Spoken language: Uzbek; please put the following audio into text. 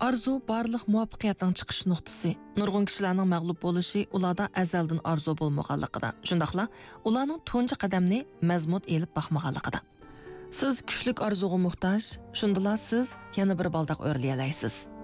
Arzu barlıq muvaffaqiyatning chiqish nuqtasi. Nurg'un kishilarning mag'lub bo'lishi ularda azaldan arzu bo'lmaganligida, shundaqla ularning tunji qadamni mazmut elib baxmaganligida. Siz kuchlik arzuga muhtoj, shundala siz yana bir baldaq o'rlay olasiz.